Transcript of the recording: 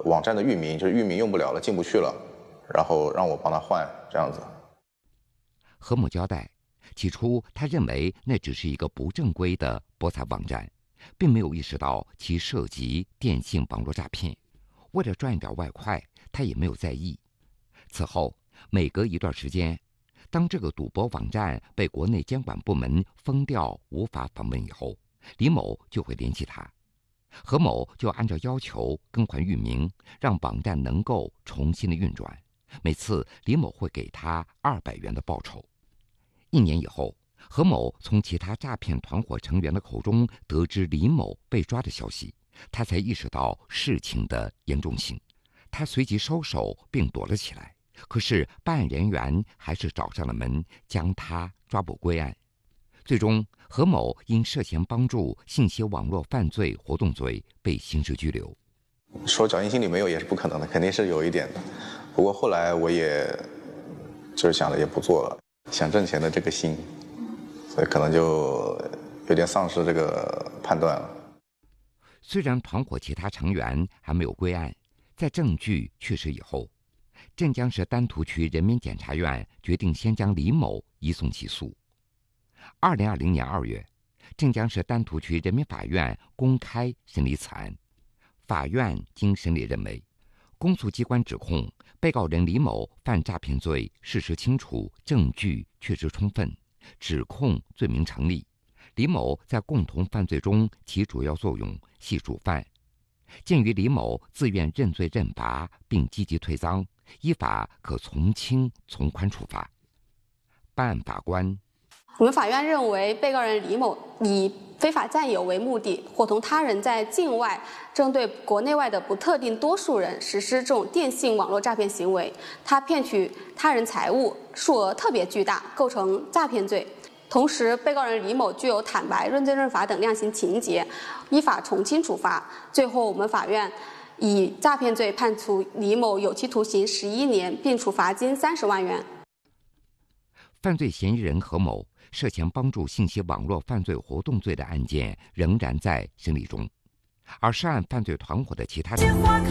网站的域名，就是域名用不了了，进不去了，然后让我帮他换这样子。 何某交代，起初他认为那只是一个不正规的博彩网站，并没有意识到其涉及电信网络诈骗。为了赚一点外快，他也没有在意。此后，每隔一段时间，当这个赌博网站被国内监管部门封掉，无法访问以后，李某就会联系他，何某就按照要求更换域名，让网站能够重新的运转。每次李某会给他200元的报酬。1年以后，何某从其他诈骗团伙成员的口中得知李某被抓的消息，他才意识到事情的严重性。他随即收手并躲了起来，可是办案人员还是找上了门，将他抓捕归案。最终，何某因涉嫌帮助信息网络犯罪活动罪被刑事拘留。 说侥幸心理没有也是不可能的，肯定是有一点的。不过后来我也就是想着也不做了，想挣钱的这个心，所以可能就有点丧失这个判断了。 虽然团伙其他成员还没有归案，在证据确实以后，镇江市丹徒区人民检察院决定先将李某移送起诉。2020年2月，镇江市丹徒区人民法院公开审理此案。法院经审理认为，公诉机关指控被告人李某犯诈骗罪事实清楚，证据确实充分，指控罪名成立。李某在共同犯罪中起主要作用，系主犯。鉴于李某自愿认罪认罚并积极退赃，依法可从轻从宽处罚。办案法官： 我们法院认为，被告人李某以非法占有为目的，伙同他人在境外针对国内外的不特定多数人实施这种电信网络诈骗行为，他骗取他人财物，数额特别巨大，构成诈骗罪。同时，被告人李某具有坦白、认罪认罚等量刑情节，依法从轻处罚。最后，我们法院以诈骗罪判处李某有期徒刑11年，并处罚金30万元。 犯罪嫌疑人何某涉嫌帮助信息网络犯罪活动罪的案件仍然在审理中，而涉案犯罪团伙的其他成员